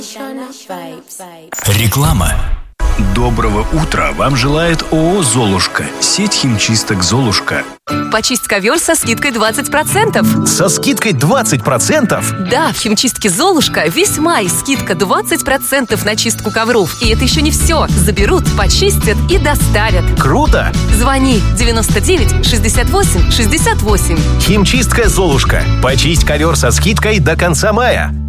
Реклама. Доброго утра вам желает ООО «Золушка». Сеть химчисток «Золушка». Почисть ковер со скидкой 20%. Со скидкой 20%? Да, в химчистке «Золушка» весь май скидка 20% на чистку ковров. И это еще не все. Заберут, почистят и доставят. Круто! Звони 99 68 68. Химчистка «Золушка». Почисть ковер со скидкой до конца мая.